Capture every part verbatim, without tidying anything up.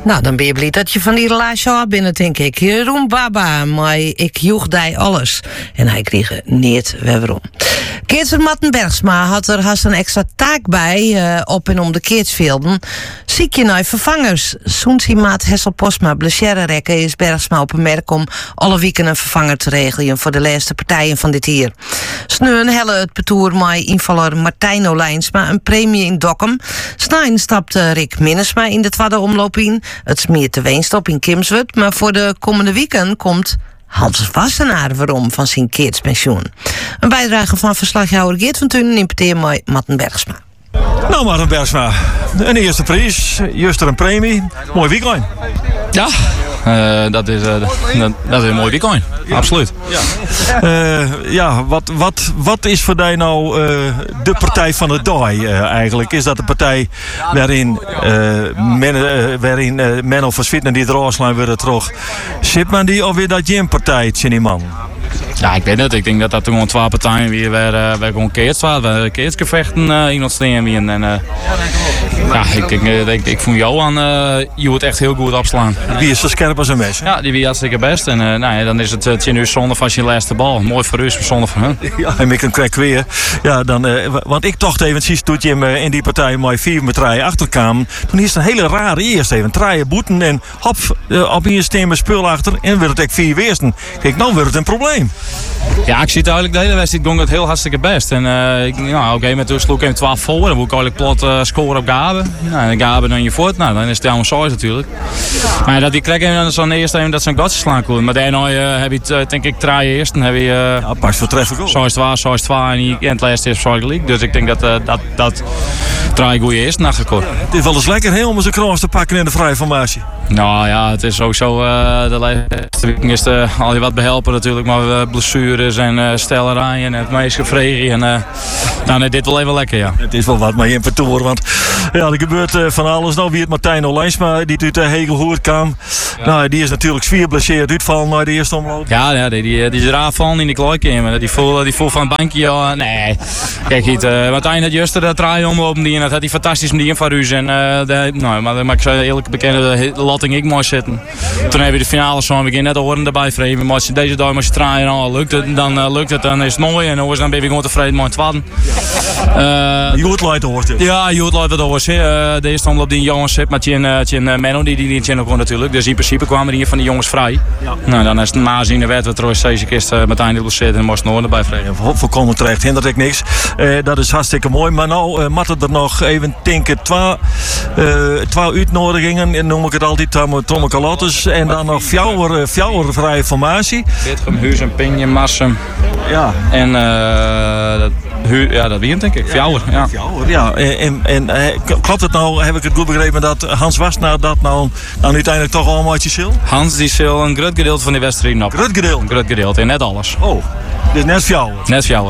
Nou, dan ben je blij dat je van die relatie af binnen, denk ik. Jeroen Baba, maar ik joeg die alles. En hij kreeg niet waarom. Keertser Matten Bergsma had er haast een extra taak bij uh, op en om de Keertsvelden. Ziek je naar vervangers. Soensie maat Hessel Postma blessure rekken is Bergsma op een merk om alle weken een vervanger te regelen voor de laatste partijen van dit jaar. Sneun helle het betoer met invaller Martijn Lijnsma een premie in Dokkum. Snijn stapte Rick Minnesma in de tweede omloop in. Het smeert de Weenstop in Kimswerd, maar voor de komende weekend komt Hans Wassenaar waarom van zijn keertspensioen. Een bijdrage van verslaghouder Geert van Tunen in Peteer met Matten Bergsma. Nou, Matten Bergsma, een eerste prijs, juist er een premie. Mooi weekend. Ja, uh, dat, is, uh, dat, dat is een mooi weekend. Ja. Absoluut. Ja, uh, ja wat, wat, wat is voor jou nou uh, de partij van de dag uh, eigenlijk? Is dat de partij waarin uh, men, uh, waarin uh, Menno van Swieten die draaslijn weer terug zit men die of weer dat Jim partij in man? Ja, ik weet het. Ik denk dat dat gewoon twee partijen weer weer, uh, weer gewoon keerts waren. We keertsgevechten uh, in ons steen. En uh, ja, ik, ik, ik, ik, ik vond Johan uh, je wordt echt heel goed opslaan. Die is zo scherp als een mes. Hè? Ja, die wie hartstikke best. En uh, nou ja, dan is het uh, tien uur zonde van je laatste bal. Mooi voor u, zonde van hun. Ja, en ik een kwek weer. Ja, dan, uh, want ik dacht even, zie je Jim uh, in die partij mooi vier met draaien achterkam. Toen is het een hele rare eerst even. Draaien boeten en hop, uh, op hier steen met spul achter. En werd het echt vier weersten. Kijk, nou wordt het een probleem. Ja, ik zie het eigenlijk de hele wedstrijd ging het heel hartstikke best. En uh, ik, nou, op een gegeven moment toen sloeg ik hem twaalf voor. Dan moet ik eigenlijk plot uh, scoren op Gabe. Nou, en Gabe dan je voort. Nou, dan is het helemaal saai natuurlijk. Maar ja, dat die krek dan zo'n eerste even dat zijn gatjes slaan kon. Maar daarna uh, heb je het, uh, denk ik, draaien eerst. Dan heb je uh, ja, pas vertreffen goal. Zoals het was, zoals het was. En het laatste is zoals gelijk. Dus ik denk dat uh, dat, dat draai goed eerst nachgekort. Het is wel eens lekker heel om zijn kroons te pakken in de vrije formatie. Nou ja, het is ook zo. Uh, de laatste week is er al je wat behelpen natuurlijk. Maar uh, blessures en uh, stellerijen en het meeste vregen. En uh, nou, nee, dit wel even lekker, ja. Het is wel wat, maar je hebt het want ja, er gebeurt uh, van alles. Nou, wie het Martijn Lijnsma, die uit uh, Hegelhoert kwam. Ja. Nou, die is natuurlijk zwaar blesseerd uitvallen naar de eerste omloop. Ja, ja die, die, die is eraf vallen in de klooi. Die voel, die voel van het bankje, ja, nee. Kijk, het, uh, Martijn had juist dat draaien omlopen die en dat had hij fantastisch met die van Ruus. En uh, de, nou, maar, maar ik zou eerlijk bekennen, de latting ik mooi zitten. Toen hebben we de finale zo begin net horen erbij vreemd. Maar als je deze dag als je draaien al lukt het, dan uh, lukt het, dan is het mooi. En dan ben je gewoon tevreden met het tweede. Uh, je hoort luid hoort het. Ja, je hoort luid wat hoort. Uh, de eerste omloop die jongens zit, maar Tjen uh, Menno die die die ook natuurlijk. Dus in principe kwamen hier van die jongens vrij. Ja. Nou, dan is het maas in de wet wat Royce deze kist uh, Martijn de blesseerd en moest Noorden erbij vreemd. Ja, volkomen terecht, hindert ik niks. Uh, dat is hartstikke mooi. Maar nou uh, matten er nog even denken twee, uh, twee uitnodigingen, noem ik het altijd, Tomme Calottes. En dan nog fjouwer, fjouwer vrije formatie. Bitgem, Huizen, Pinje, Marsum. Ja. En uh, dat, hu, ja, dat begint denk ik. Fjouwer. Ja. Fjouwer, ja. En, en uh, klopt het nou, heb ik het goed begrepen, dat Hans Wassenaar dat nou, nou uiteindelijk toch allemaal uit je zil? Hans die zal een groot gedeelte van die wedstrijd op. Groot gedeelte? Een groot gedeelte, en net alles. Oh. Dus net fjouwer? Net fjouwer.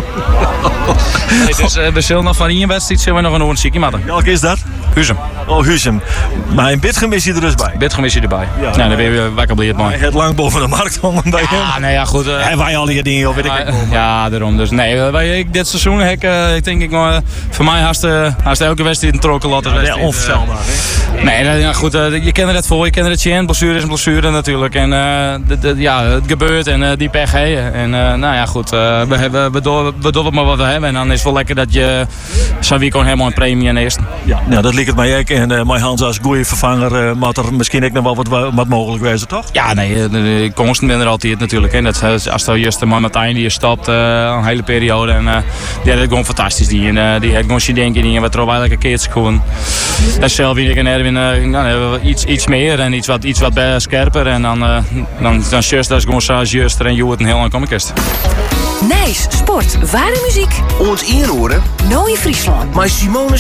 Nee, dus, uh, we zullen nog van één wedstrijd zullen we nog een oorziekje maken. Welke is dat? Huizen. Oh, Huizen. Maar in Bitgem is hij er dus bij? Bitgem is hij erbij. Ja, nou, dan ben je wakker bleerd mooi. Hij het lang boven de markt hangen bij hem. Ja, nee, ja, goed. Uh, hij wij al die dingen, weet ik uh, Ja, daarom. Dus nee, wij, ik, dit seizoen heb ik, uh, ik denk ik, uh, voor mij haast, uh, haast elke wedstrijd een trokkenlatter wedstrijd. Ja, onvoorstelbaar, uh, Nee, uh, ja, goed, uh, je kent er het voor, je kent er het in. Blessure is een blessure natuurlijk. En uh, de, de, ja, het gebeurt en uh, die pech hebben. En uh, nou ja, goed, uh, we, hebben, we, doen, we doen maar wat we hebben. En dan is het wel lekker dat je zo'n weekend helemaal een premie in eerst. Ja, nou, dat lijkt het mij ook. En uh, mijn Hans als goede vervanger uh, moet er misschien ook nog wel wat, wat mogelijk wezen, toch? Ja, nee, de Constant ben er altijd natuurlijk. Hè. Dat, als er juist de Martijn die stopt, uh, een hele periode. En uh, die had het gewoon fantastisch. Die, en, uh, die had gewoon zijn denken in wat er op eigenlijk een keertje gewoon. En zelf en Erwin uh, nou, iets, iets meer en iets wat, iets wat scherper. En dan, uh, dan, dan just dat is gewoon zoals juster en Joert een heel aan komikist. Nice, sport, ware muziek. Ons inhoren. Nou in Friesland. Maar Simone